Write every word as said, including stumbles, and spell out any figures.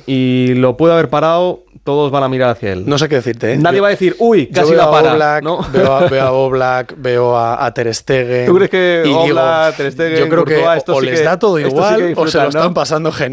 y lo puede haber parado, todos van a mirar hacia él. No sé qué decirte, ¿eh? Nadie yo, va a decir, uy, casi yo la veo para. A Oblak, ¿no? veo, a, veo a Oblak, veo a, a Ter Stegen. ¿Tú crees que y Oblak, digo, Ter Stegen, yo creo Courtois, que esto o sí les que, da todo igual sí que o se lo disfrutan, están ¿no? pasando genial.